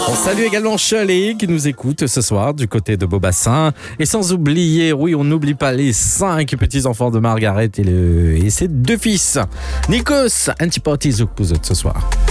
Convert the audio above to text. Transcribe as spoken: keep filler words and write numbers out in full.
On salue également Shirley qui nous écoute ce soir du côté de Beaubassin. Et sans oublier, oui, on n'oublie pas les cinq petits-enfants de Margaret et, le, et ses deux fils. Nikos, Antipati Zouk ce soir.